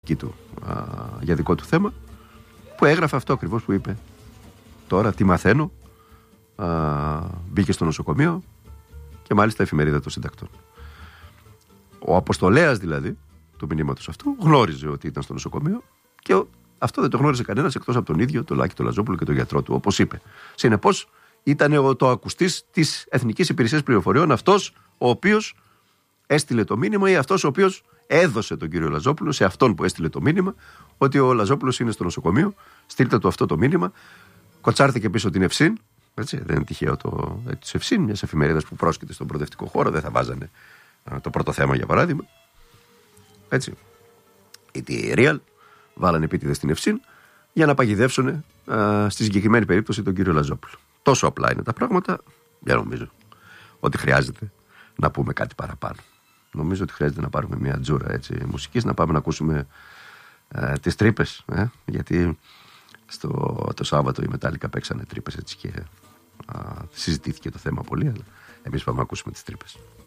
του για δικό του θέμα, που έγραφε αυτό ακριβώς που είπε. Τώρα τι μαθαίνω, μπήκε στο νοσοκομείο και μάλιστα εφημερίδα των συντακτών. Ο αποστολέας δηλαδή του μηνύματος αυτού γνώριζε ότι ήταν στο νοσοκομείο και αυτό δεν το γνώριζε κανένας εκτός από τον ίδιο τον Λάκη τον Λαζόπουλο και τον γιατρό του, όπως είπε. Συνεπώς ήταν το ακουστής της Εθνικής Υπηρεσίας Πληροφοριών, αυτός ο οποίος έστειλε το μήνυμα ή αυτός ο οποίος έδωσε τον κύριο Λαζόπουλο σε αυτόν που έστειλε το μήνυμα ότι ο Λαζόπουλος είναι στο νοσοκομείο, στείλτε του αυτό το μήνυμα. Κοτσάρθηκε πίσω την Ευσύν, έτσι, δεν είναι τυχαίο της Ευσύν, μιας εφημερίδας που πρόσκειται στον προοδευτικό χώρο, δεν θα βάζανε το πρώτο θέμα για παράδειγμα. Έτσι. Η Real βάλανε επίτηδες στην Ευσύν για να παγιδεύσουν στη συγκεκριμένη περίπτωση τον κύριο Λαζόπουλο. Τόσο απλά είναι τα πράγματα, δεν νομίζω ότι χρειάζεται να πούμε κάτι παραπάνω. Νομίζω ότι χρειάζεται να πάρουμε μια τζούρα μουσικής, να πάμε να ακούσουμε τις τρύπες, γιατί το Σάββατο οι Μετάλλικα παίξανε τρύπες έτσι και συζητήθηκε το θέμα πολύ, αλλά εμείς πάμε να ακούσουμε τις τρύπες.